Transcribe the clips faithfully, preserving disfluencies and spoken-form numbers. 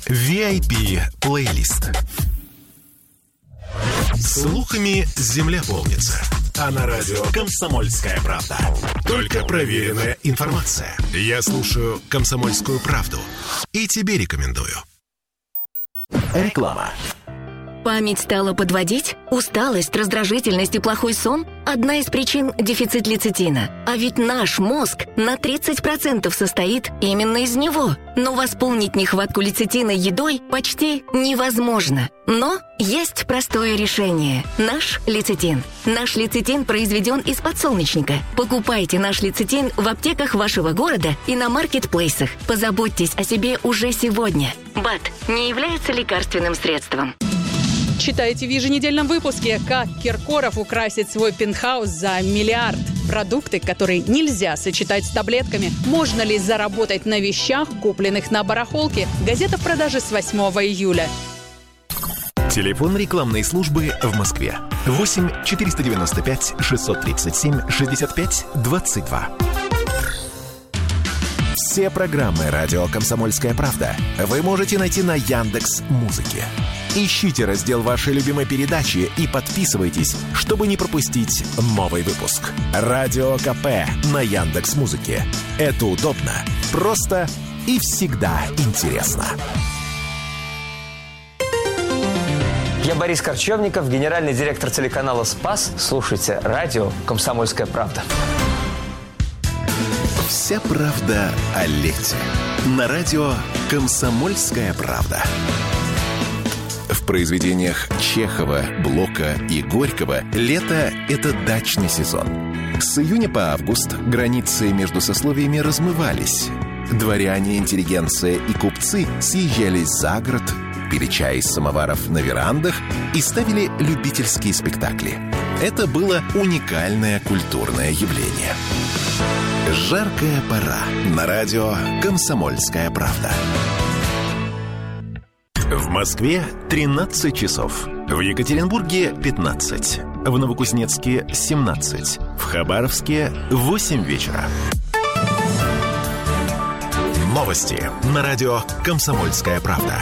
ви ай пи-плейлист. Слухами земля полнится. А на радио «Комсомольская правда». Только проверенная информация. Я слушаю «Комсомольскую правду» и тебе рекомендую. Реклама. Память стала подводить? Усталость, раздражительность и плохой сон? Одна из причин – дефицит лецитина. А ведь наш мозг на тридцать процентов состоит именно из него. Но восполнить нехватку лецитина едой почти невозможно. Но есть простое решение – наш лецитин. Наш лецитин произведен из подсолнечника. Покупайте наш лецитин в аптеках вашего города и на маркетплейсах. Позаботьтесь о себе уже сегодня. БАД не является лекарственным средством. Читайте в еженедельном выпуске, как Киркоров украсит свой пентхаус за миллиард. Продукты, которые нельзя сочетать с таблетками. Можно ли заработать на вещах, купленных на барахолке? Газета в продаже с восьмого июля. Телефон рекламной службы в Москве. восемь четыреста девяносто пять шестьсот тридцать семь шестьдесят пять двадцать два. Все программы «Радио Комсомольская правда» вы можете найти на Яндекс.Музыке. Ищите раздел вашей любимой передачи и подписывайтесь, чтобы не пропустить новый выпуск. Радио КП на Яндекс.Музыке. Это удобно, просто и всегда интересно. Я Борис Корчевников, генеральный директор телеканала «Спас». Слушайте радио «Комсомольская правда». Вся правда о лете. На радио «Комсомольская правда». В произведениях Чехова, Блока и Горького лето – это дачный сезон. С июня по август границы между сословиями размывались. Дворяне, интеллигенция и купцы съезжались за город, пили чай из самоваров на верандах и ставили любительские спектакли. Это было уникальное культурное явление. Жаркая пора. На радио «Комсомольская правда». В Москве тринадцать часов. В Екатеринбурге пятнадцать. В Новокузнецке семнадцать. В Хабаровске восемь вечера. Новости на радио «Комсомольская правда».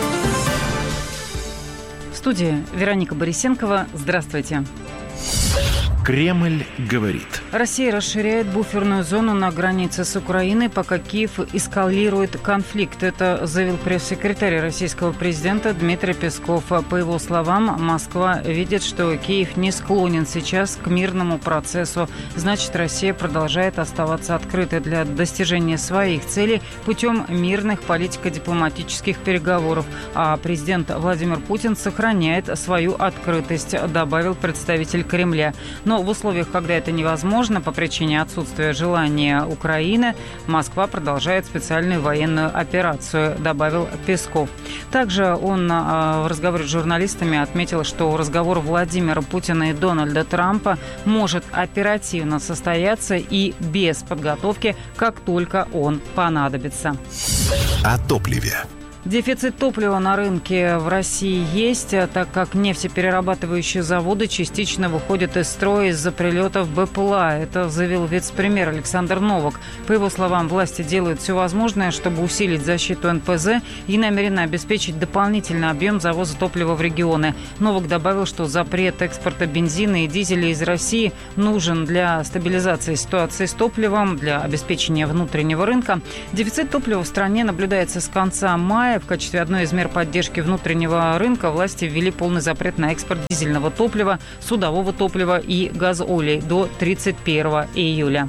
В студии Вероника Борисенкова. Здравствуйте. Кремль говорит. Россия расширяет буферную зону на границе с Украиной, пока Киев эскалирует конфликт. Это заявил пресс-секретарь российского президента Дмитрий Песков. По его словам, Москва видит, что Киев не склонен сейчас к мирному процессу. Значит, Россия продолжает оставаться открытой для достижения своих целей путем мирных политико-дипломатических переговоров. А президент Владимир Путин сохраняет свою открытость, добавил представитель Кремля. Но в условиях, когда это невозможно по причине отсутствия желания Украины, Москва продолжает специальную военную операцию, добавил Песков. Также он в разговоре с журналистами отметил, что разговор Владимира Путина и Дональда Трампа может оперативно состояться и без подготовки, как только он понадобится. О топливе. Дефицит топлива на рынке в России есть, так как нефтеперерабатывающие заводы частично выходят из строя из-за прилетов БПЛА. Это заявил вице-премьер Александр Новак. По его словам, власти делают все возможное, чтобы усилить защиту эн пэ зэ и намерены обеспечить дополнительный объем завоза топлива в регионы. Новак добавил, что запрет экспорта бензина и дизеля из России нужен для стабилизации ситуации с топливом, для обеспечения внутреннего рынка. Дефицит топлива в стране наблюдается с конца мая. В качестве одной из мер поддержки внутреннего рынка власти ввели полный запрет на экспорт дизельного топлива, судового топлива и газолей до тридцать первого июля.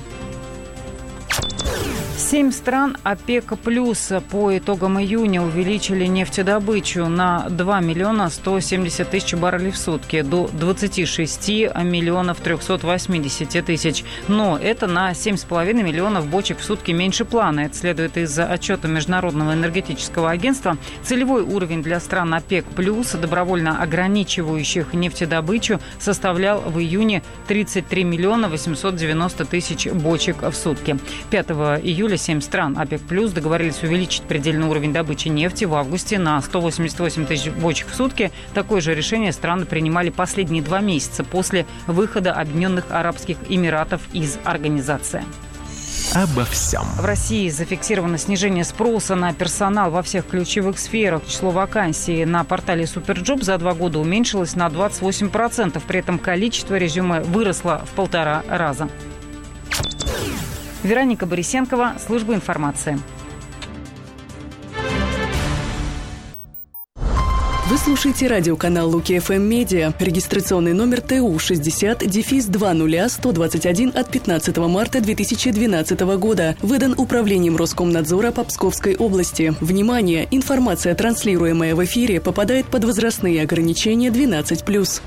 Семь стран ОПЕК+, плюс по итогам июня увеличили нефтедобычу на два миллиона сто семьдесят тысяч баррелей в сутки до двадцати шести миллионов трехсот восьмидесяти тысяч. Но это на семь с половиной миллионов бочек в сутки меньше плана. Это следует из отчета Международного энергетического агентства. Целевой уровень для стран ОПЕК+, плюс, добровольно ограничивающих нефтедобычу, составлял в июне тридцать три миллиона восемьсот девяносто тысяч бочек в сутки. пятого июля семь стран ОПЕК+, договорились увеличить предельный уровень добычи нефти в августе на сто восемьдесят восемь тысяч бочек в сутки. Такое же решение страны принимали последние два месяца после выхода Объединенных Арабских Эмиратов из организации. Обо всем. В России зафиксировано снижение спроса на персонал во всех ключевых сферах. Число вакансий на портале Суперджоп за два года уменьшилось на двадцать восемь процентов. При этом количество резюме выросло в полтора раза. Вероника Борисенкова, служба информации. Вы слушаете радиоканал Луки эф эм Медиа. Регистрационный номер Т У шестьдесят два ноль сто двадцать один от пятнадцатого марта две тысячи двенадцатого года. Выдан Управлением Роскомнадзора по Псковской области. Внимание! Информация, транслируемая в эфире, попадает под возрастные ограничения двенадцать плюс.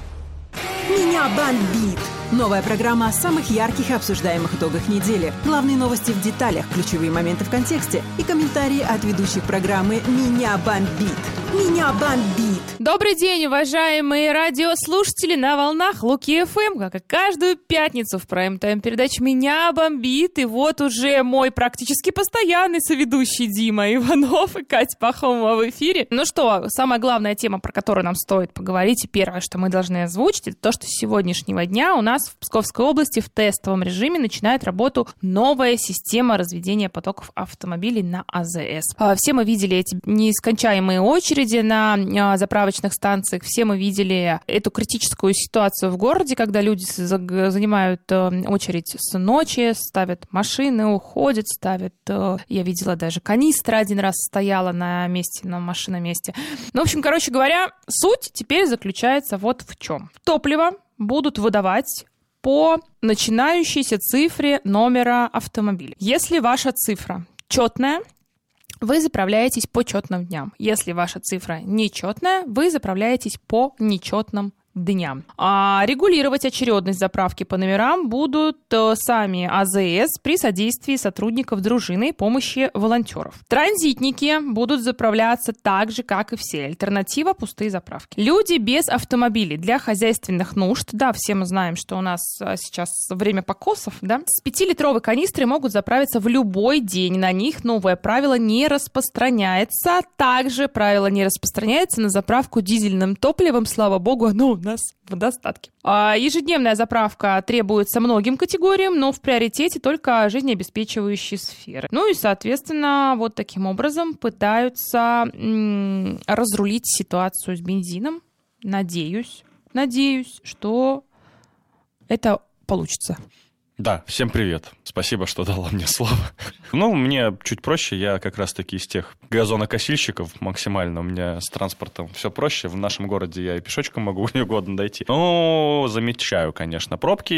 Меня бомбит! Новая программа о самых ярких и обсуждаемых итогах недели. Главные новости в деталях, ключевые моменты в контексте и комментарии от ведущих программы «Меня бомбит». Меня бомбит! Добрый день, уважаемые радиослушатели на волнах Луки эф эм, как и каждую пятницу в прайм-тайм передач «Меня бомбит». И вот уже мой практически постоянный соведущий Дима Иванов и Катя Пахомова в эфире. Ну что, самая главная тема, про которую нам стоит поговорить, и первое, что мы должны озвучить, это то, что с сегодняшнего дня у нас в Псковской области в тестовом режиме начинает работу новая система разведения потоков автомобилей на А Зэ Эс. Все мы видели эти нескончаемые очереди на заправочных станциях, все мы видели эту критическую ситуацию в городе, когда люди занимают очередь с ночи, ставят машины, уходят, ставят... Я видела даже канистра один раз стояла на месте, на машиноместе. Ну, в общем, короче говоря, суть теперь заключается вот в чем. Топливо будут выдавать по начинающейся цифре номера автомобиля. Если ваша цифра четная, вы заправляетесь по четным дням. Если ваша цифра нечетная, вы заправляетесь по нечетным дням. А регулировать очередность заправки по номерам будут сами А Зэ Эс при содействии сотрудников дружины и помощи волонтеров. Транзитники будут заправляться так же, как и все. Альтернатива – пустые заправки. Люди без автомобилей для хозяйственных нужд. Да, все мы знаем, что у нас сейчас время покосов, да? С пятилитровой канистры могут заправиться в любой день. На них новое правило не распространяется. Также правило не распространяется на заправку дизельным топливом. Слава богу, оно у нас в достатке. А ежедневная заправка требуется многим категориям, но в приоритете только жизнеобеспечивающие сферы. Ну и, соответственно, вот таким образом пытаются м- разрулить ситуацию с бензином. Надеюсь, надеюсь, что это получится. Да, всем привет. Спасибо, что дала мне слово. Ну, мне чуть проще. Я как раз-таки из тех газонокосильщиков максимально. У меня с транспортом все проще. В нашем городе я и пешочком могу где угодно дойти. Но замечаю, конечно, пробки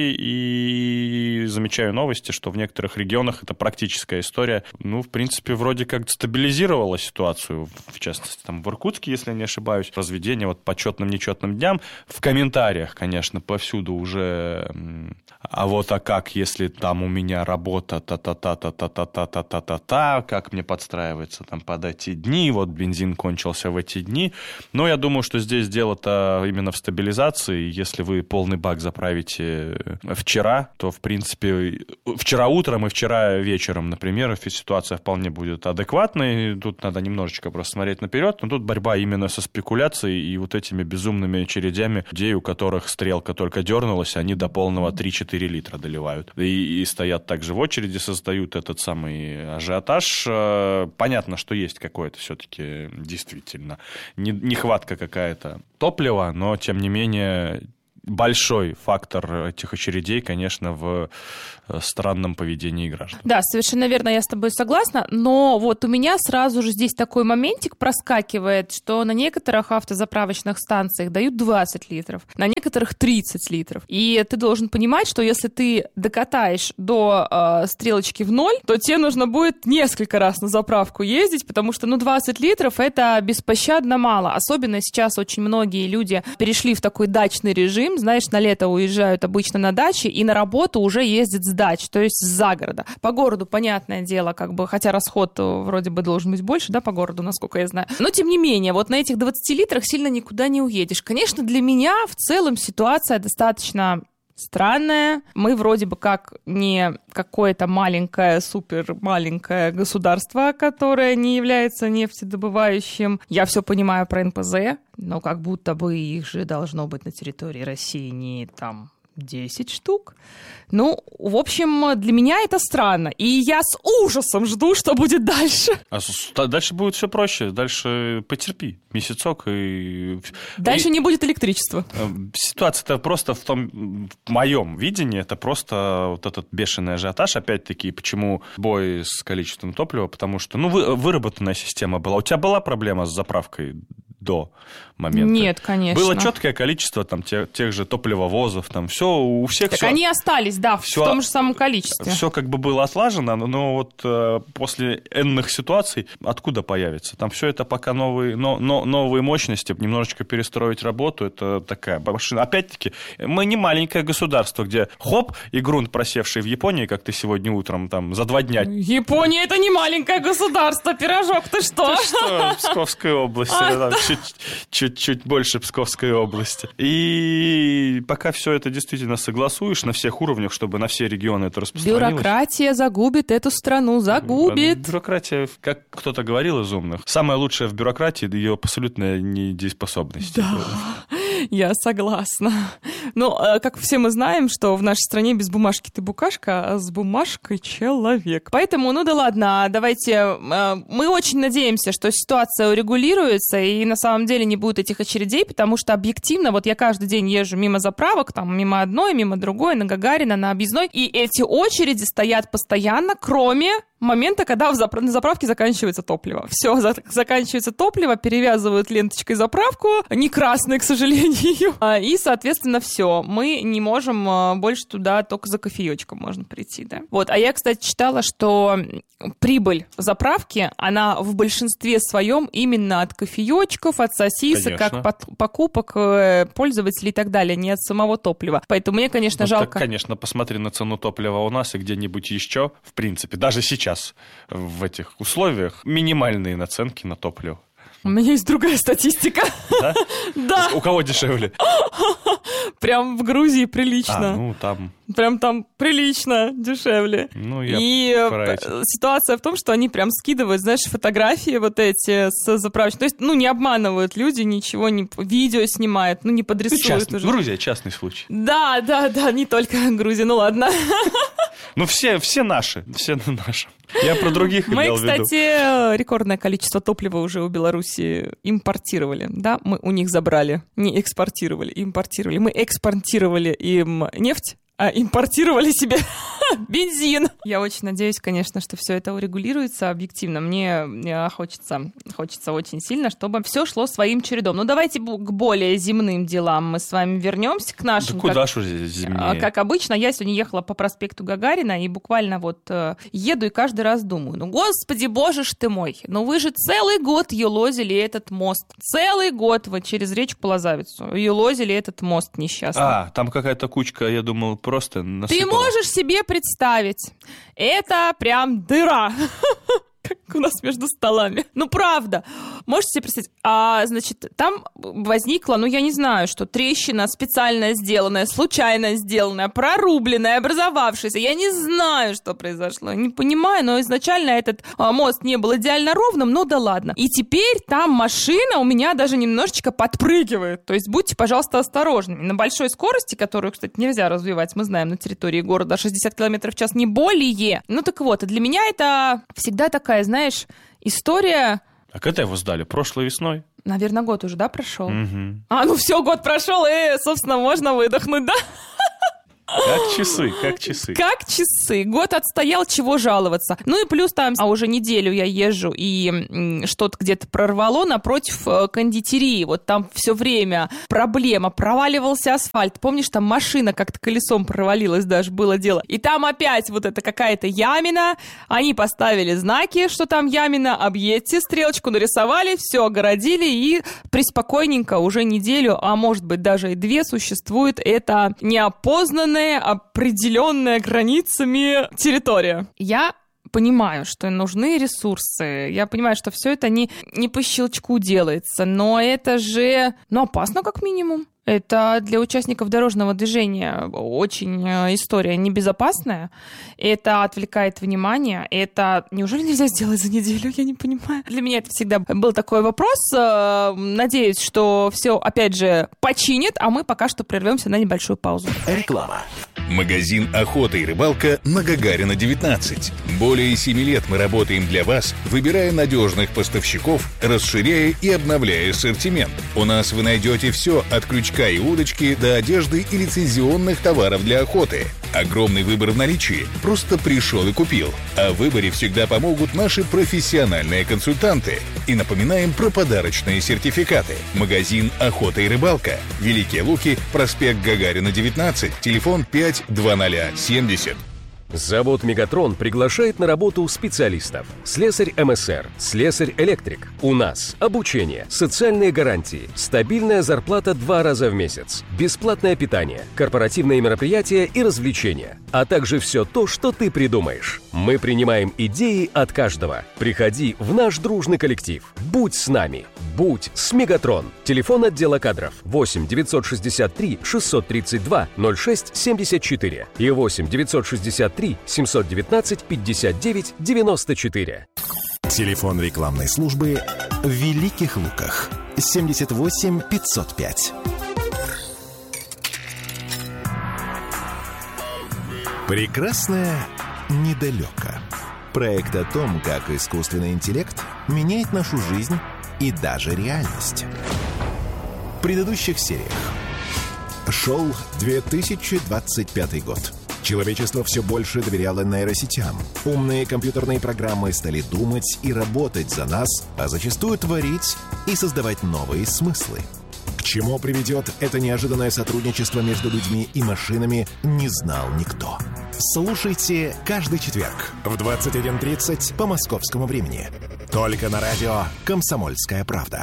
и замечаю новости, что в некоторых регионах это практическая история. Ну, в принципе, вроде как стабилизировала ситуацию. В частности, там в Иркутске, если я не ошибаюсь, разведение вот по четным-нечетным дням. В комментариях, конечно, повсюду уже... А вот, а как, если там у меня работа та-та-та-та-та-та-та-та-та-та, как мне подстраиваться там под эти дни, вот бензин кончился в эти дни. Но я думаю, что здесь дело-то именно в стабилизации. Если вы полный бак заправите вчера, то, в принципе, вчера утром и вчера вечером, например, ситуация вполне будет адекватной. Тут надо немножечко просто смотреть наперед, но тут борьба именно со спекуляцией и вот этими безумными очередями людей, у которых стрелка только дернулась, они до полного три-четыре литра доливают. И, и стоят также в очереди, создают этот самый ажиотаж. Понятно, что есть какое-то все-таки действительно нехватка какая-то топлива, но тем не менее большой фактор этих очередей, конечно, в странном поведении граждан. Да, совершенно верно, я с тобой согласна, но вот у меня сразу же здесь такой моментик проскакивает, что на некоторых автозаправочных станциях дают двадцать литров, на некоторых тридцать литров. И ты должен понимать, что если ты докатаешь до э, стрелочки в ноль, то тебе нужно будет несколько раз на заправку ездить, потому что, ну, двадцать литров — это беспощадно мало. Особенно сейчас очень многие люди перешли в такой дачный режим, знаешь, на лето уезжают обычно на даче и на работу уже ездят с дач, то есть с загорода. По городу, понятное дело, как бы, хотя расход вроде бы должен быть больше, да, по городу, насколько я знаю. Но, тем не менее, вот на этих двадцати литрах сильно никуда не уедешь. Конечно, для меня в целом ситуация достаточно странная. Мы вроде бы как не какое-то маленькое, супер маленькое государство, которое не является нефтедобывающим. Я все понимаю про эн пэ зэ, но как будто бы их же должно быть на территории России не там десять штук. Ну, в общем, для меня это странно. И я с ужасом жду, что будет дальше. А дальше будет все проще. Дальше потерпи месяцок и... Дальше и... не будет электричества. Ситуация-то просто в том... В моем видении это просто вот этот бешеный ажиотаж. Опять-таки, почему бой с количеством топлива? Потому что, ну, вы, выработанная система была. У тебя была проблема с заправкой до момента? Нет, конечно. Было четкое количество там, тех, тех же топливовозов, там все у всех... Так все, они остались, да, все, в том же самом количестве. Все как бы было отлажено, но вот э, после энных ситуаций откуда появится? Там все это пока новые, но, но, новые мощности, немножечко перестроить работу, это такая машина. Опять-таки, мы не маленькое государство, где хоп, и грунт, просевший в Японии, как ты сегодня утром, там, за два дня... Япония — это не маленькое государство, пирожок, ты что? Ты что, Псковская область, чуть-чуть больше Псковской области. И пока все это действительно согласуешь на всех уровнях, чтобы на все регионы это распространилось. Бюрократия загубит эту страну, загубит. Бюрократия, как кто-то говорил из умных, самое лучшее в бюрократии — ее абсолютная недееспособность. Да, я согласна. Ну, как все мы знаем, что в нашей стране без бумажки ты букашка, а с бумажкой человек. Поэтому, ну да ладно, давайте... Мы очень надеемся, что ситуация урегулируется, и на самом деле не будет этих очередей, потому что объективно, вот я каждый день езжу мимо заправок, там, мимо одной, мимо другой, на Гагарина, на Объездной, и эти очереди стоят постоянно, кроме момента, когда в запра- на заправке заканчивается топливо. Все, за- заканчивается топливо, перевязывают ленточкой заправку, не красной, к сожалению, и, соответственно, все. Мы не можем больше туда, только за кофеечком можно прийти, да. Вот, а я, кстати, читала, что прибыль заправки, она в большинстве своем именно от кофеечков, от сосисок, как под- покупок пользователей и так далее, не от самого топлива. Поэтому мне, конечно, ну, жалко. Так, конечно, посмотри на цену топлива у нас и где-нибудь еще, в принципе, даже сейчас в этих условиях минимальные наценки на топливо. У меня есть другая статистика. Да? Да. У кого дешевле? Прям в Грузии прилично. А, ну там... Прям там прилично дешевле. Ну, я и ситуация в том, что они прям скидывают, знаешь, фотографии вот эти с заправочной. То есть, ну, не обманывают люди, ничего не... Видео снимают, ну, не подрисуют ну, частный, уже. Грузия — частный случай. Да, да, да, не только Грузия, ну ладно. Ну, все, все наши, все наши. Я про других мы, имел в виду. Мы, кстати, рекордное количество топлива уже у Беларуси импортировали, да, мы у них забрали, не экспортировали, импортировали. Мы экспортировали им нефть, а импортировали себе бензин. Я очень надеюсь, конечно, что все это урегулируется объективно. Мне хочется, хочется очень сильно, чтобы все шло своим чередом. Ну, давайте к более земным делам мы с вами вернемся, к нашим. Да куда как, ж уже земнее? Как обычно, я сегодня ехала по проспекту Гагарина и буквально вот э, еду и каждый раз думаю, ну, господи, боже ж ты мой, ну вы же целый год елозили этот мост. Целый год вы через речку Лозавицу елозили этот мост несчастный. А, там какая-то кучка, я думал, просто насыпала. Ты можешь себе представить, это прям дыра, как у нас между столами. Ну, правда. Можете себе представить? А, значит, там возникла, ну, я не знаю, что трещина специально сделанная, случайно сделанная, прорубленная, образовавшаяся. Я не знаю, что произошло. Не понимаю, но изначально этот а, мост не был идеально ровным, ну да ладно. И теперь там машина у меня даже немножечко подпрыгивает. То есть будьте, пожалуйста, осторожны. На большой скорости, которую, кстати, нельзя развивать, мы знаем, на территории города шестьдесят километров в час, не более. Ну так вот, для меня это всегда такая, знаешь, история... А когда его сдали? Прошлой весной? Наверное, год уже, да, прошел? Угу. А, ну все, год прошел, и, собственно, можно выдохнуть, да? Как часы, как часы. Как часы. Год отстоял, чего жаловаться. Ну и плюс там, а уже неделю я езжу, и м, что-то где-то прорвало напротив э, кондитерии. Вот там все время проблема. Проваливался асфальт. Помнишь, там машина как-то колесом провалилась даже, было дело. И там опять вот это какая-то ямина. Они поставили знаки, что там ямина. Объедьте, стрелочку нарисовали, все огородили, и преспокойненько уже неделю, а может быть даже и две, существует это неопознанное, определенная границами территория. Я понимаю, что нужны ресурсы, я понимаю, что все это не, не по щелчку делается, но это же, ну, опасно как минимум. Это для участников дорожного движения очень история небезопасная. Это отвлекает внимание. Это неужели нельзя сделать за неделю? Я не понимаю. Для меня это всегда был такой вопрос. Надеюсь, что все, опять же, починят, а мы пока что прервемся на небольшую паузу. Реклама. Магазин «Охота и рыбалка» на Гагарина, девятнадцать. Более семи лет мы работаем для вас, выбирая надежных поставщиков, расширяя и обновляя ассортимент. У нас вы найдете все от крючка и удочки до одежды и лицензионных товаров для охоты. Огромный выбор в наличии. Просто пришел и купил. А в выборе всегда помогут наши профессиональные консультанты. И напоминаем про подарочные сертификаты. Магазин «Охота и рыбалка». Великие Луки, проспект Гагарина, девятнадцать, телефон пять двадцать семьдесят. Завод «Мегатрон» приглашает на работу специалистов. Слесарь эм эс эр, слесарь-электрик. У нас обучение, социальные гарантии, стабильная зарплата два раза в месяц, бесплатное питание, корпоративные мероприятия и развлечения, а также все то, что ты придумаешь. Мы принимаем идеи от каждого. Приходи в наш дружный коллектив. Будь с нами. Будь с «Мегатрон». Телефон отдела кадров восемь девятьсот шестьдесят три шестьсот тридцать два ноль шесть семьдесят четыре и восемь девятьсот шестьдесят три семьсот девятнадцать пятьдесят девять девяносто четыре. Телефон рекламной службы в Великих Луках. семьдесят восемь пятьсот пять. Прекрасное недалеко. Проект о том, как искусственный интеллект меняет нашу жизнь и даже реальность. В предыдущих сериях. Шел две тысячи двадцать пятый год. Человечество все больше доверяло нейросетям. Умные компьютерные программы стали думать и работать за нас, а зачастую творить и создавать новые смыслы. К чему приведет это неожиданное сотрудничество между людьми и машинами, не знал никто. Слушайте каждый четверг в двадцать один тридцать по московскому времени. Только на радио «Комсомольская правда».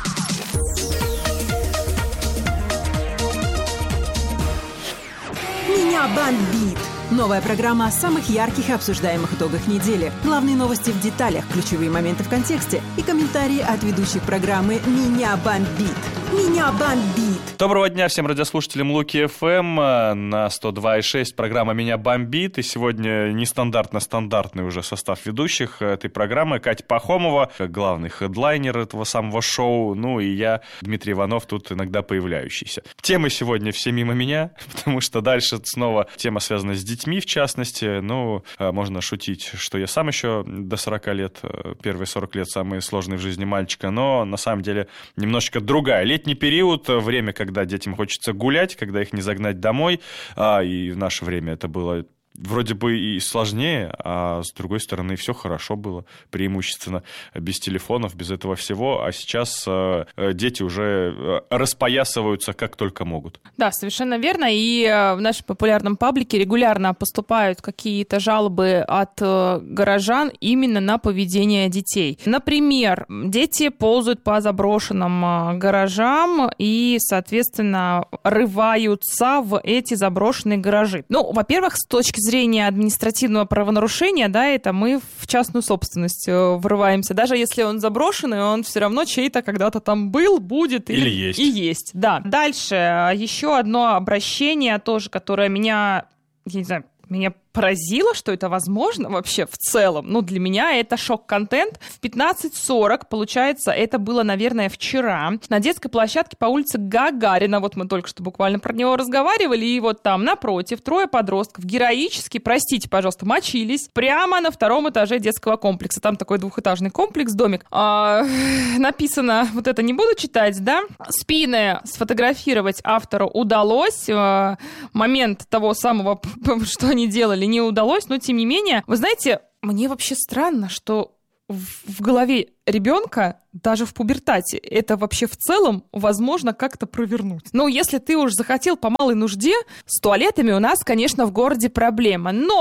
«Меня бомбит». Новая программа о самых ярких и обсуждаемых итогах недели. Главные новости в деталях, ключевые моменты в контексте и комментарии от ведущих программы «Меня бомбит». «Меня бомбит». Доброго дня всем радиослушателям Луки эф эм на сто два и шесть. Программа «Меня бомбит». И сегодня нестандартно-стандартный уже состав ведущих этой программы. Катя Пахомова, главный хедлайнер этого самого шоу. Ну и я, Дмитрий Иванов, тут иногда появляющийся. Темы сегодня все мимо меня, потому что дальше снова тема связана с детьми, в частности. Ну, можно шутить, что я сам еще до сорока лет, первые сорок лет самые сложные в жизни мальчика, но на самом деле немножечко другая. Летний период, время, когда детям хочется гулять, когда их не загнать домой, а, и в наше время это было вроде бы и сложнее, а с другой стороны все хорошо было, преимущественно без телефонов, без этого всего, а сейчас э, дети уже распоясываются как только могут. Да, совершенно верно, и э, в нашем популярном паблике регулярно поступают какие-то жалобы от э, горожан именно на поведение детей. Например, дети ползают по заброшенным э, гаражам и, соответственно, рываются в эти заброшенные гаражи. Ну, во-первых, с точки зрения административного правонарушения, да, это мы в частную собственность врываемся. Даже если он заброшенный, он все равно чей-то когда-то там был, будет или, или есть. И есть, да. Дальше еще одно обращение тоже, которое меня, я не знаю, меня поразило, что это возможно вообще в целом. Ну, для меня это шок-контент. В пятнадцать сорок, получается, это было, наверное, вчера, на детской площадке по улице Гагарина, вот мы только что буквально про него разговаривали, и вот там напротив трое подростков героически, простите, пожалуйста, мочились прямо на втором этаже детского комплекса. Там такой двухэтажный комплекс, домик. А, написано, вот это не буду читать, да? Спины сфотографировать автору удалось. А, момент того самого, что они делали, не удалось, но тем не менее, вы знаете, мне вообще странно, что в, в голове ребенка даже в пубертате это вообще в целом возможно как-то провернуть. Ну, если ты уж захотел по малой нужде, с туалетами у нас, конечно, в городе проблема, но...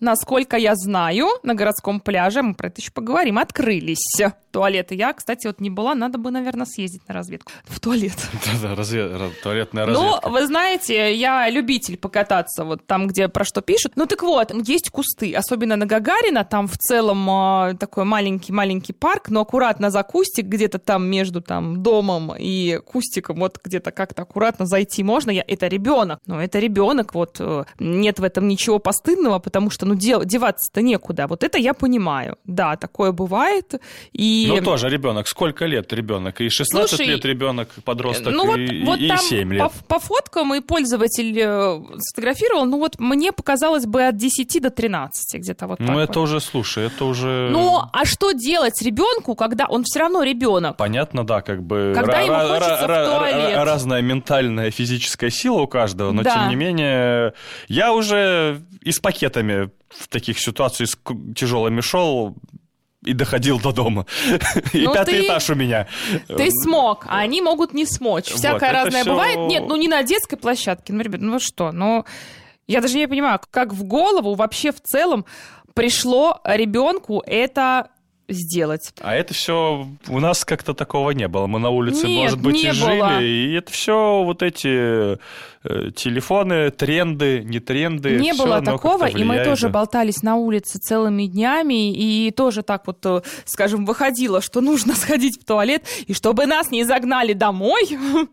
насколько я знаю, на городском пляже, мы про это еще поговорим, открылись туалеты. Я, кстати, вот не была, надо бы, наверное, съездить на разведку. В туалет. Да-да, развед... туалетная разведка. Ну, вы знаете, я любитель покататься вот там, где про что пишут. Ну, так вот, есть кусты, особенно на Гагарина, там в целом э, такой маленький-маленький парк, но аккуратно за кустик, где-то там между там домом и кустиком, вот где-то как-то аккуратно зайти можно. Я... Это ребенок, ну, это ребенок, вот э, нет в этом ничего постыдного, потому что, ну, дев... деваться-то некуда. Вот это я понимаю. Да, такое бывает. И Ну, тоже ребенок. Сколько лет ребенок? И шестнадцать Слушай, лет ребенок, подросток, ну, и, вот, вот и семь лет. По, по фоткам и пользователь сфотографировал, ну вот мне показалось бы от десяти до тринадцати где-то вот ну, так. Ну, это вот. уже, слушай, это уже... Ну, а что делать ребенку, когда он все равно ребенок? Понятно, да, как бы... Когда ему хочется в туалет. Разная ментальная, физическая сила у каждого, но да. тем не менее, я уже и с пакетами в таких ситуациях с тяжелыми шел... И доходил до дома. И ну пятый ты, этаж у меня. Ты смог, а они могут не смочь. Всякое вот, разное все... бывает. Нет, ну не на детской площадке. Ну, ребят, ну что? Ну, я даже не понимаю, как в голову вообще в целом пришло ребенку это сделать. А это все у нас как-то такого не было. Мы на улице, Нет, может быть, не и было. жили. И это все вот эти э, телефоны, тренды, не тренды. Не все, было такого, и мы тоже да. болтались на улице целыми днями, и тоже так вот, скажем, выходило, что нужно сходить в туалет, и чтобы нас не загнали домой,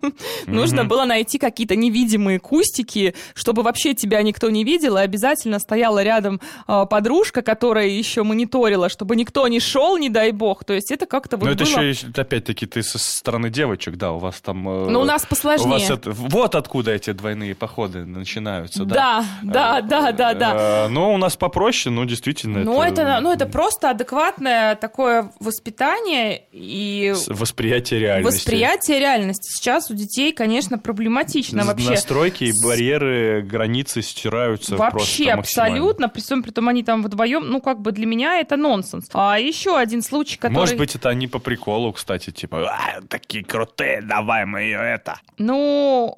нужно было найти какие-то невидимые кустики, чтобы вообще тебя никто не видел, и обязательно стояла рядом подружка, которая еще мониторила, чтобы никто не шел, не дай бог. То есть это как-то вот Но это было... еще, опять-таки, ты со стороны девочек, да, у вас там... Ну, у нас посложнее. У вас это... Вот откуда эти двойные походы начинаются, да? Да, да, да, да, да. Ну, у нас попроще, ну, действительно... Ну, это, это, ну, это просто адекватное такое воспитание и... Восприятие реальности. Восприятие реальности. Сейчас у детей, конечно, проблематично вообще. Настройки и барьеры, границы стираются вообще просто Вообще максимально. Абсолютно. При всем при том, они там вдвоем, ну, как бы для меня это нонсенс. А еще один случай, который... Может быть, это они по приколу, кстати, типа, а, такие крутые, давай мы ее это. Ну,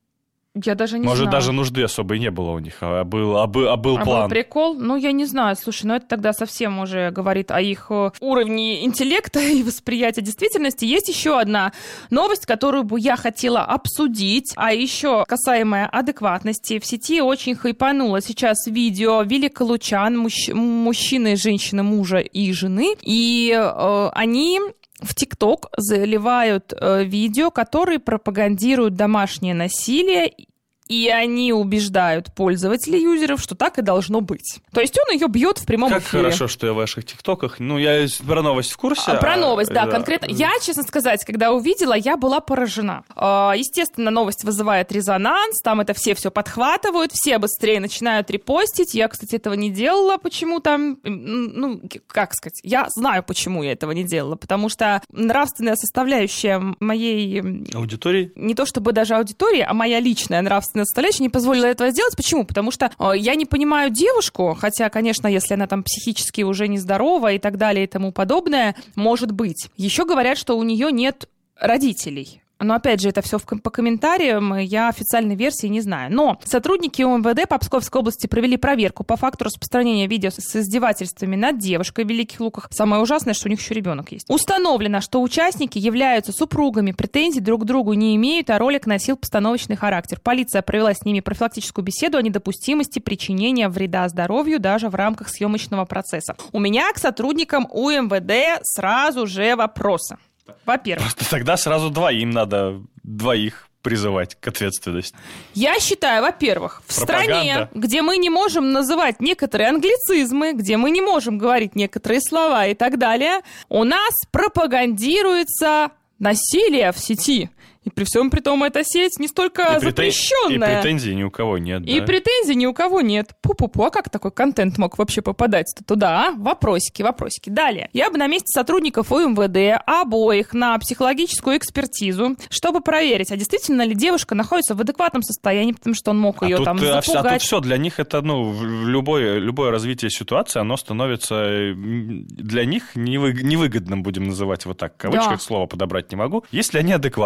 я даже не Может, знаю. даже нужды особой не было у них, а был, а был, а был а план. Был прикол? Ну, я не знаю. Слушай, ну это тогда совсем уже говорит о их уровне интеллекта и восприятия действительности. Есть еще одна новость, которую бы я хотела обсудить, а еще касаемая адекватности. В сети очень хайпануло сейчас видео великолучан, мужч... мужчины, женщины, мужа и жены, и э, они... в ТикТок заливают э, видео, которые пропагандируют домашнее насилие, и они убеждают пользователей, юзеров, что так и должно быть. То есть он ее бьет в прямом как эфире. Как хорошо, что я в ваших ТикТоках. Ну, я про новость в курсе. А, про новость, а, да, да, конкретно. Я, честно сказать, когда увидела, я была поражена. Естественно, новость вызывает резонанс, там это все все подхватывают, все быстрее начинают репостить. Я, кстати, этого не делала почему-то. Ну, как сказать, я знаю, почему я этого не делала, потому что нравственная составляющая моей... Аудитории? Не то чтобы даже аудитории, а моя личная нравственная составляющая не позволила этого сделать. Почему? Потому что э, я не понимаю девушку, хотя, конечно, если она там психически уже нездорова и так далее и тому подобное, может быть. Еще говорят, что у нее нет родителей. Но, опять же, это все по комментариям, я официальной версии не знаю. Но сотрудники УМВД по Псковской области провели проверку по факту распространения видео с издевательствами над девушкой в Великих Луках. Самое ужасное, что у них еще ребенок есть. Установлено, что участники являются супругами, претензий друг к другу не имеют, а ролик носил постановочный характер. Полиция провела с ними профилактическую беседу о недопустимости причинения вреда здоровью даже в рамках съемочного процесса. У меня к сотрудникам УМВД сразу же вопросы. Во-первых. Тогда сразу двоим надо, двоих призывать к ответственности. Я считаю, во-первых, в Пропаганда. стране, где мы не можем называть некоторые англицизмы, где мы не можем говорить некоторые слова и так далее, у нас пропагандируется насилие в сети. И при всем при том, эта сеть не столько и запрещенная. И претензий ни у кого нет. И да? претензий ни у кого нет. Пу-пу-пу, а как такой контент мог вообще попадать-то туда, а? Вопросики, вопросики. Далее. Я бы на месте сотрудников УМВД обоих на психологическую экспертизу, чтобы проверить, а действительно ли девушка находится в адекватном состоянии, потому что он мог ее а там тут, запугать. А тут все, для них это, ну, любое, любое развитие ситуации, оно становится для них невыгодным, будем называть вот так, в кавычках, да. слово подобрать не могу. Если они адекватные,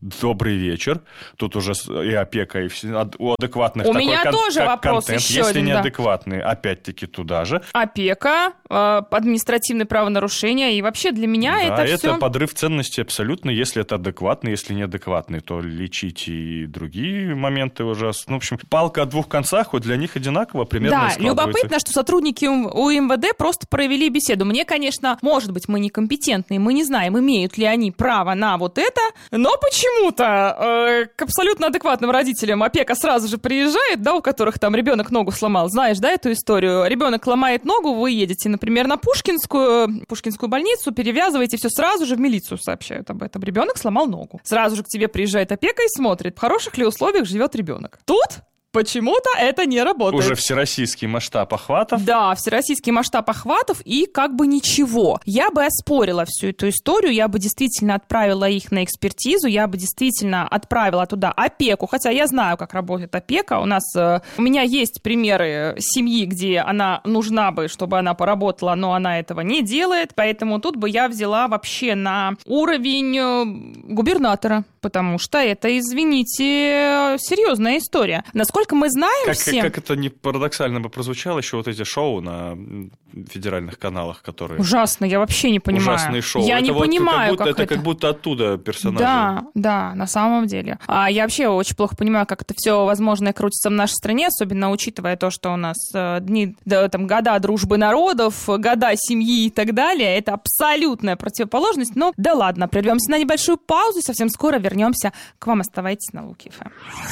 добрый вечер. Тут уже и опека, и все, у адекватных у такой меня кон- тоже как вопрос контент. еще Если один, неадекватные, да. опять-таки туда же. Опека, административные правонарушения, и вообще для меня да, это, это все... подрыв ценностей абсолютно. Если это адекватный, если неадекватный, то лечить и другие моменты ужасны. Ну, в общем, палка о двух концах, вот для них одинаково примерно Да, складывается. любопытно, что сотрудники у МВД просто провели беседу. Мне, конечно, может быть, мы некомпетентные, мы не знаем, имеют ли они право на вот это, но почему-то э, к абсолютно адекватным родителям опека сразу же приезжает, да, у которых там ребенок ногу сломал. Знаешь, да, эту историю? Ребенок ломает ногу, вы едете, например, на Пушкинскую, Пушкинскую больницу, перевязываете, все сразу же в милицию сообщают об этом. Ребенок сломал ногу. Сразу же к тебе приезжает опека и смотрит, в хороших ли условиях живет ребенок. Тут почему-то это не работает. Уже всероссийский масштаб охватов. Да, всероссийский масштаб охватов и как бы ничего. Я бы оспорила всю эту историю, я бы действительно отправила их на экспертизу, я бы действительно отправила туда опеку, хотя я знаю, как работает опека. У нас, э, у меня есть примеры семьи, где она нужна бы, чтобы она поработала, но она этого не делает, поэтому тут бы я взяла вообще на уровень э, губернатора, потому что это, извините, серьезная история. Насколько мы знаем как, все... Как это не парадоксально бы прозвучало, еще вот эти шоу на федеральных каналах, которые... Ужасно, я вообще не понимаю. Ужасные шоу. Я это не вот понимаю, как будто, как это, это... как будто оттуда персонажи. Да, да, на самом деле. А я вообще очень плохо понимаю, как это все возможное крутится в нашей стране, особенно учитывая то, что у нас э, дни, да, там, года дружбы народов, года семьи и так далее. Это абсолютная противоположность. Но да ладно, прервемся на небольшую паузу и совсем скоро вернемся к вам. Оставайтесь на Луки эф эм.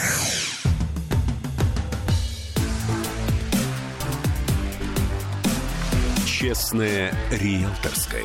Честное риэлторское.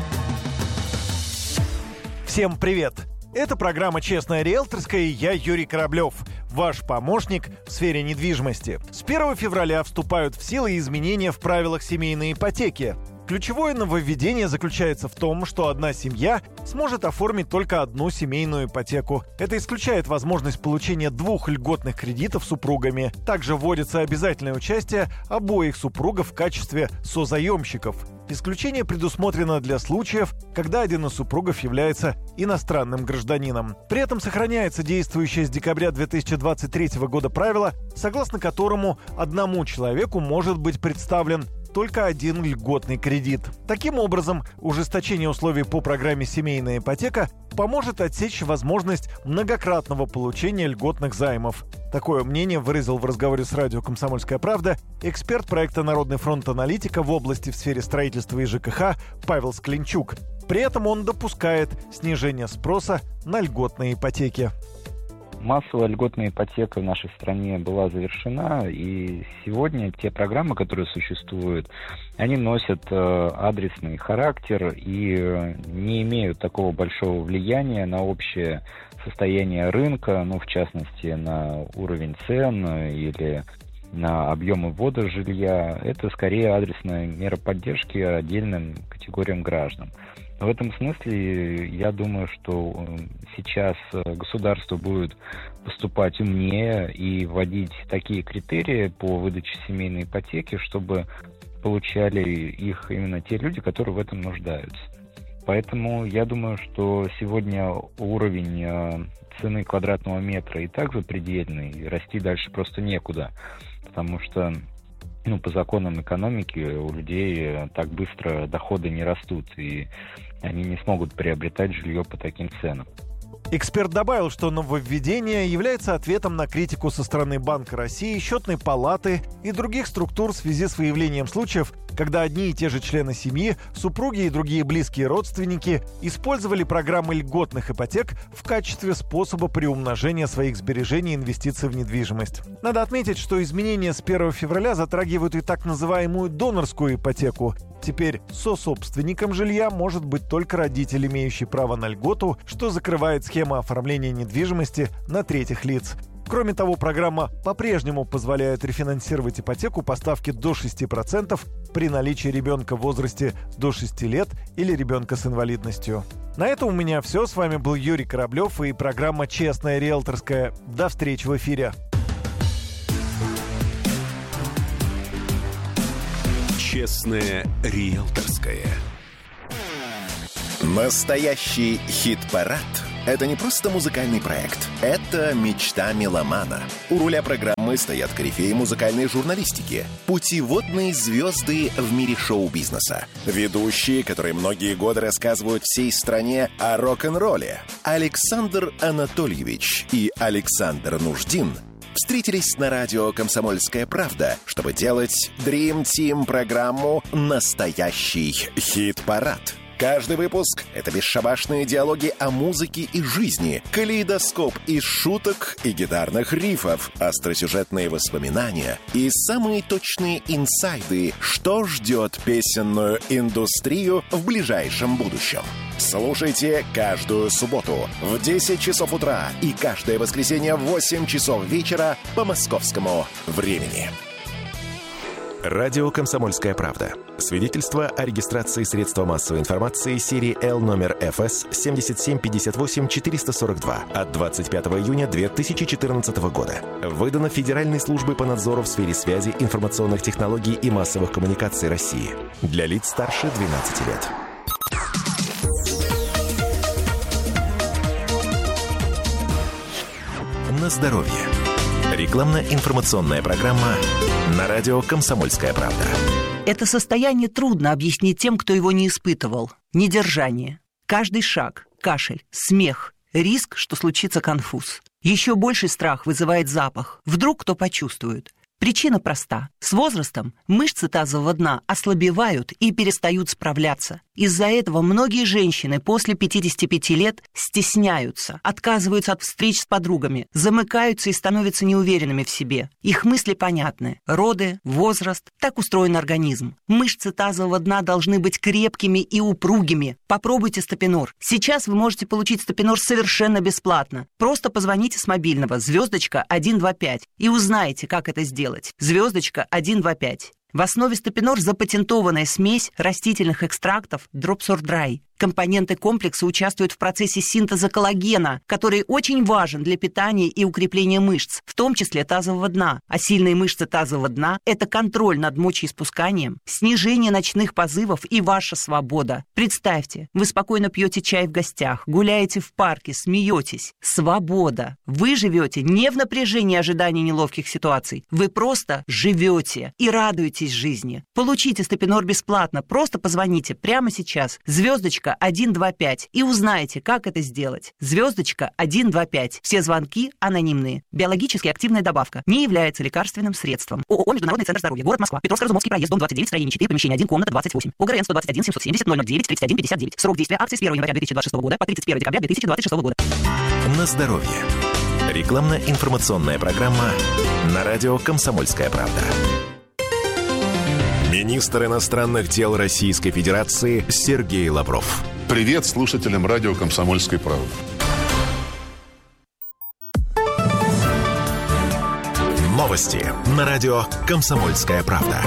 Всем привет! Это программа «Честное риэлторское» и я, Юрий Кораблев, ваш помощник в сфере недвижимости. С первого февраля вступают в силу изменения в правилах семейной ипотеки. Ключевое нововведение заключается в том, что одна семья сможет оформить только одну семейную ипотеку. Это исключает возможность получения двух льготных кредитов супругами. Также вводится обязательное участие обоих супругов в качестве созаемщиков. Исключение предусмотрено для случаев, когда один из супругов является иностранным гражданином. При этом сохраняется действующее с декабря две тысячи двадцать третьего года правило, согласно которому одному человеку может быть представлен только один льготный кредит. Таким образом, ужесточение условий по программе «Семейная ипотека» поможет отсечь возможность многократного получения льготных займов. Такое мнение выразил в разговоре с радио «Комсомольская правда» эксперт проекта «Народный фронт аналитика» в области в сфере строительства и ЖКХ Павел Скленчук. При этом он допускает снижение спроса на льготные ипотеки. Массовая льготная ипотека в нашей стране была завершена, и сегодня те программы, которые существуют, они носят э, адресный характер и э, не имеют такого большого влияния на общее состояние рынка, ну, в частности, на уровень цен или на объемы ввода жилья. Это скорее адресная мера поддержки отдельным категориям граждан. В этом смысле я думаю, что сейчас государство будет поступать умнее и вводить такие критерии по выдаче семейной ипотеки, чтобы получали их именно те люди, которые в этом нуждаются. Поэтому я думаю, что сегодня уровень цены квадратного метра и так запредельный, и расти дальше просто некуда, потому что ну, по законам экономики у людей так быстро доходы не растут, и они не смогут приобретать жилье по таким ценам. Эксперт добавил, что нововведение является ответом на критику со стороны Банка России, Счетной палаты и других структур в связи с выявлением случаев, когда одни и те же члены семьи, супруги и другие близкие родственники использовали программы льготных ипотек в качестве способа приумножения своих сбережений и инвестиций в недвижимость. Надо отметить, что изменения с первого февраля затрагивают и так называемую донорскую ипотеку. Теперь сособственником жилья может быть только родитель, имеющий право на льготу, что закрывает схему оформления недвижимости на третьих лиц. Кроме того, программа по-прежнему позволяет рефинансировать ипотеку по ставке до шести процентов при наличии ребенка в возрасте до шести лет или ребенка с инвалидностью. На этом у меня все. С вами был Юрий Кораблев и программа «Честная риэлторская». До встречи в эфире. Честное риэлторское. Настоящий хит-парад Это не просто музыкальный проект. Это мечта меломана. У руля программы стоят корифеи музыкальной журналистики. Путеводные звезды в мире шоу-бизнеса. Ведущие, которые многие годы рассказывают всей стране о рок-н-ролле. Александр Анатольевич и Александр Нуждин встретились на радио «Комсомольская правда», чтобы делать Dream Team программу «Настоящий хит-парад». Каждый выпуск — это бесшабашные диалоги о музыке и жизни, калейдоскоп из шуток и гитарных рифов, остросюжетные воспоминания и самые точные инсайды, что ждет песенную индустрию в ближайшем будущем. Слушайте каждую субботу в десять часов утра и каждое воскресенье в восемь часов вечера по московскому времени. Радио «Комсомольская правда». Свидетельство о регистрации средства массовой информации серии Л номер эф эс семь семь пять восемь четыре сорок два от двадцать пятого июня две тысячи четырнадцатого года. Выдано Федеральной службой по надзору в сфере связи, информационных технологий и массовых коммуникаций России. Для лиц старше двенадцати лет. На здоровье. Рекламно-информационная программа на радио «Комсомольская правда». Это состояние трудно объяснить тем, кто его не испытывал. Недержание. Каждый шаг, кашель, смех, риск, что случится конфуз. Еще больший страх вызывает запах. Вдруг кто почувствует. Причина проста. С возрастом мышцы тазового дна ослабевают и перестают справляться. Из-за этого многие женщины после пятидесяти пяти лет стесняются, отказываются от встреч с подругами, замыкаются и становятся неуверенными в себе. Их мысли понятны. Роды, возраст, так устроен организм. Мышцы тазового дна должны быть крепкими и упругими. Попробуйте Стопинор. Сейчас вы можете получить Стопинор совершенно бесплатно. Просто позвоните с мобильного звездочка один два пять и узнаете, как это сделать. Звездочка один два пять. В основе Стопинор запатентованная смесь растительных экстрактов Dropsor-Dry. Компоненты комплекса участвуют в процессе синтеза коллагена, который очень важен для питания и укрепления мышц, в том числе тазового дна. А сильные мышцы тазового дна – это контроль над мочеиспусканием, снижение ночных позывов и ваша свобода. Представьте, вы спокойно пьете чай в гостях, гуляете в парке, смеетесь. Свобода. Вы живете не в напряжении ожидания неловких ситуаций. Вы просто живете и радуетесь жизни. Получите Стопинор бесплатно. Просто позвоните прямо сейчас. Звездочка один два пять и узнаете, как это сделать. Звездочка один два пять. Все звонки анонимные. Биологически активная добавка. Не является лекарственным средством. ООО «Международный центр здоровья». Город Москва. Петровско-Разумовский проезд, дом двадцать девять, строение четыре, помещение один, комната двадцать восемь. ОГРН сто двадцать один семьсот семьдесят ноль ноль девять тридцать один пятьдесят девять. Срок действия акции с первого января две тысячи двадцать шестого года по тридцать первого декабря две тысячи двадцать шестого года. На здоровье. Рекламно-информационная программа на радио «Комсомольская правда». Министр иностранных дел Российской Федерации Сергей Лавров. Привет слушателям радио «Комсомольской правды». Новости на радио «Комсомольская правда».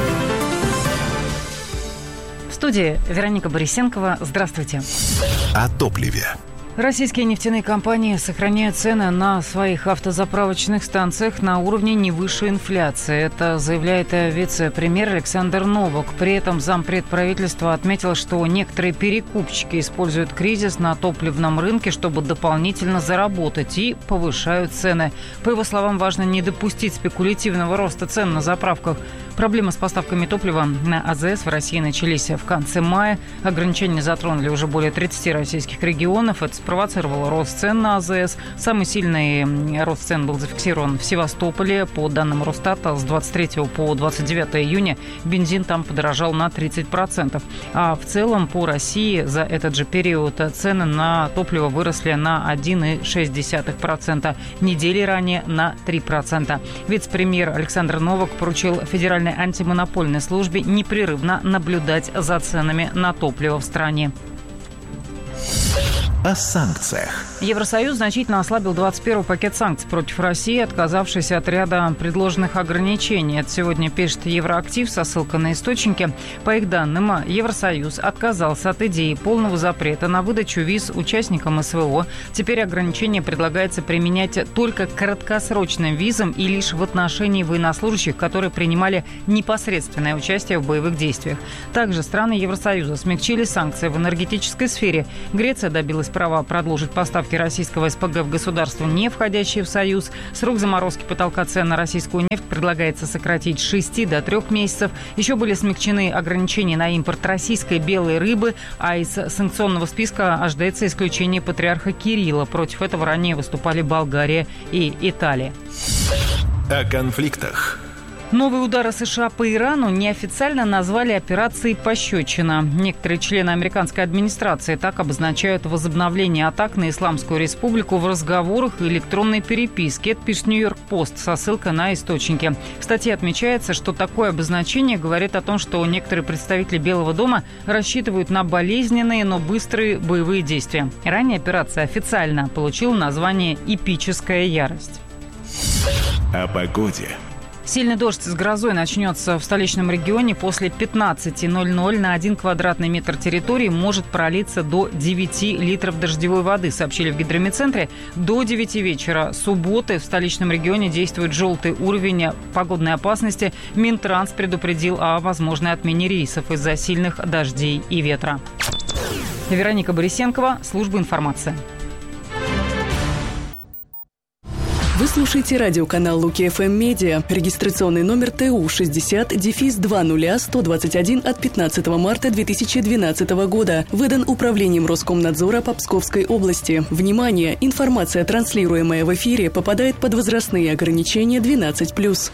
В студии Вероника Борисенкова. Здравствуйте. О топливе. Российские нефтяные компании сохраняют цены на своих автозаправочных станциях на уровне не выше инфляции. Это заявляет вице-премьер Александр Новак. При этом зампред правительства отметил, что некоторые перекупщики используют кризис на топливном рынке, чтобы дополнительно заработать, и повышают цены. По его словам, важно не допустить спекулятивного роста цен на заправках. Проблемы с поставками топлива на АЗС в России начались в конце мая. Ограничения затронули уже более тридцати российских регионов. Это спровоцировало рост цен на АЗС. Самый сильный рост цен был зафиксирован в Севастополе. По данным Росстата, с двадцать третьего по двадцать девятое июня бензин там подорожал на тридцать процентов. А в целом по России за этот же период цены на топливо выросли на один целых шесть десятых процента. Недели ранее на три процента. Вице-премьер Александр Новак поручил Федеральной антимонопольной службе непрерывно наблюдать за ценами на топливо в стране. О санкциях. Евросоюз значительно ослабил двадцать первый пакет санкций против России, отказавшись от ряда предложенных ограничений. Это сегодня пишет Евроактив со ссылкой на источники. По их данным, Евросоюз отказался от идеи полного запрета на выдачу виз участникам СВО. Теперь ограничение предлагается применять только краткосрочным визам и лишь в отношении военнослужащих, которые принимали непосредственное участие в боевых действиях. Также страны Евросоюза смягчили санкции в энергетической сфере. Греция добилась имеет право продолжить поставки российского СПГ в государства, не входящие в Союз. Срок заморозки потолка цен на российскую нефть предлагается сократить с шести до трех месяцев. Еще были смягчены ограничения на импорт российской белой рыбы, а из санкционного списка ожидается исключение патриарха Кирилла. Против этого ранее выступали Болгария и Италия. О конфликтах. Новые удары США по Ирану неофициально назвали операцией «Пощечина». Некоторые члены американской администрации так обозначают возобновление атак на Исламскую Республику в разговорах и электронной переписке. Это пишет Нью-Йорк Пост со ссылкой на источники. В статье отмечается, что такое обозначение говорит о том, что некоторые представители Белого дома рассчитывают на болезненные, но быстрые боевые действия. Ранее операция официально получила название «Эпическая ярость». О погоде. Сильный дождь с грозой начнется в столичном регионе после пятнадцати ноль-ноль. На один квадратный метр территории может пролиться до девяти литров дождевой воды, сообщили в гидрометцентре. До девяти вечера субботы в столичном регионе действует желтый уровень погодной опасности. Минтранс предупредил о возможной отмене рейсов из-за сильных дождей и ветра. Вероника Борисенкова, служба информации. Вы слушаете радиоканал Луки эф эм Медиа. Регистрационный номер Т У шестьдесят дефис два нуля сто двадцать один от пятнадцатого марта две тысячи двенадцатого года. Выдан Управлением Роскомнадзора по Псковской области. Внимание! Информация, транслируемая в эфире, попадает под возрастные ограничения двенадцать плюс.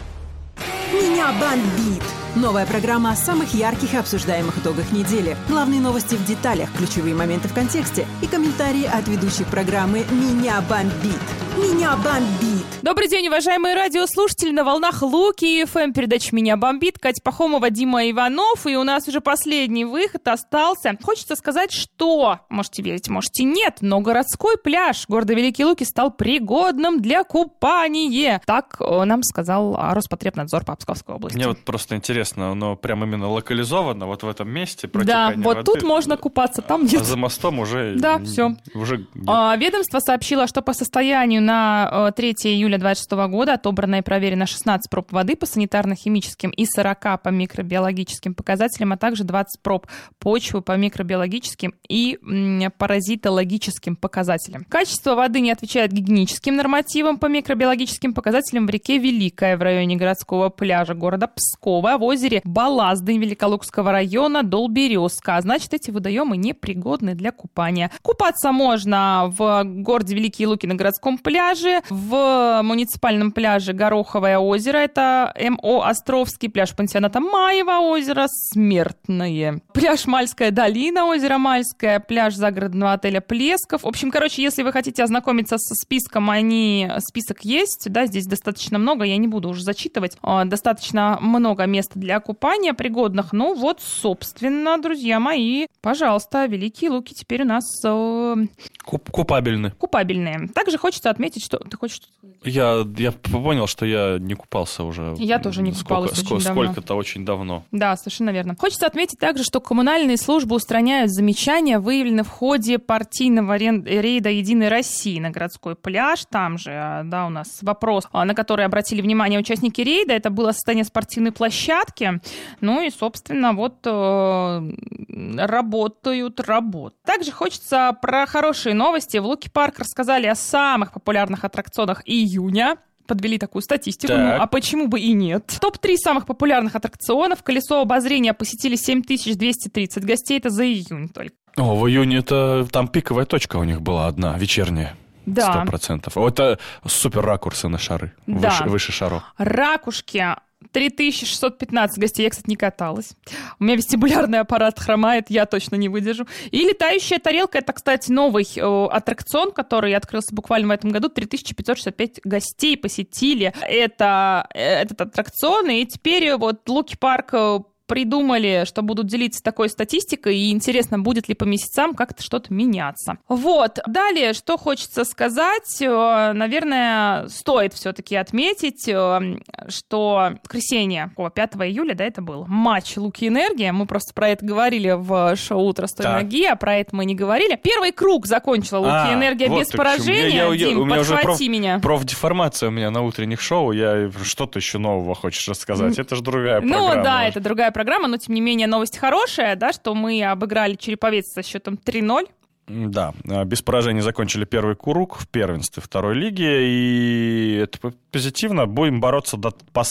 Меня бомбит! Новая программа о самых ярких и обсуждаемых итогах недели. Главные новости в деталях, ключевые моменты в контексте и комментарии от ведущих программы «Меня бомбит». Меня бомбит! Добрый день, уважаемые радиослушатели, на волнах Луки эф эм, передача «Меня бомбит». Катя Пахомова, Дима Иванов, и у нас уже последний выход остался. Хочется сказать, что, можете верить, можете нет, но городской пляж города Великие Луки стал пригодным для купания. Так нам сказал Роспотребнадзор по Псковской области. Мне вот просто интересно, оно прям именно локализовано вот в этом месте. Да, вот воды. Тут можно купаться, там нет. А за мостом уже... Да, все. Уже... А, ведомство сообщило, что по состоянию на третьего июля двадцать шестого года отобрано и проверено шестнадцать проб воды по санитарно-химическим и сорок по микробиологическим показателям, а также двадцать проб почвы по микробиологическим и м, паразитологическим показателям. Качество воды не отвечает гигиеническим нормативам по микробиологическим показателям в реке Великая в районе городского пляжа города Пскова, в озере Балазды Великолукского района Долберезка. А значит, эти водоемы непригодны для купания. Купаться можно в городе Великие Луки на городском пляже, в муниципальном пляже Гороховое озеро, это эм о Островский, пляж пансионата Маево озеро Смертное, пляж Мальская долина, озеро Мальское, пляж загородного отеля Плесков. В общем, короче, если вы хотите ознакомиться со списком, они, список есть, да, здесь достаточно много, я не буду уже зачитывать, достаточно много мест для купания пригодных. Ну вот, собственно, друзья мои, пожалуйста, Великие Луки теперь у нас э... Куп- купабельны. Купабельные. Также хочется отметить, что... Ты хочешь что-то сказать? Я, я понял, что я не купался уже. Я тоже не купалась сколько, очень сколько, давно. Сколько-то очень давно. Да, совершенно верно. Хочется отметить также, что коммунальные службы устраняют замечания, выявленные в ходе партийного рейда «Единой России» на городской пляж. Там же, да, у нас вопрос, на который обратили внимание участники рейда. Это было состояние спортивной площадки. Ну и, собственно, вот работают, работают. Также хочется про хорошие новости. В Луки Парк рассказали о самых популярных аттракционах июня. Подвели такую статистику, ну, а почему бы и нет. топ три самых популярных аттракционов. Колесо обозрения посетили семь тысяч двести тридцать гостей. Это за июнь только. О, в июне это там пиковая точка у них была одна, вечерняя. Да. Сто процентов. Это супер ракурсы на шары. Да. Выше, выше шаров. Ракушки. три тысячи шестьсот пятнадцать гостей. Я, кстати, не каталась. У меня вестибулярный аппарат хромает, я точно не выдержу. И летающая тарелка. Это, кстати, новый э, аттракцион, который открылся буквально в этом году. три тысячи пятьсот шестьдесят пять гостей посетили это, этот аттракцион. И теперь вот Луки Парк придумали, что будут делиться такой статистикой, и интересно, будет ли по месяцам как-то что-то меняться. Вот. Далее, что хочется сказать, наверное, стоит все-таки отметить, что воскресенье, пятого июля, да, это был матч Луки Энергия, мы просто про это говорили в шоу «Утро с той ноги», а про это мы не говорили. Первый круг закончила Луки а, Энергия вот без поражения. Я, я, Дим, меня подхвати проф, меня. Профдеформация у меня на утренних шоу, я что-то еще нового хочешь рассказать, это же другая ну, программа. Ну да, уже. Это другая программа, но тем не менее новость хорошая, да, что мы обыграли Череповец со счетом три ноль. Да, без поражений закончили первый круг в первенстве второй лиги, и это позитивно. Будем бороться до последнего.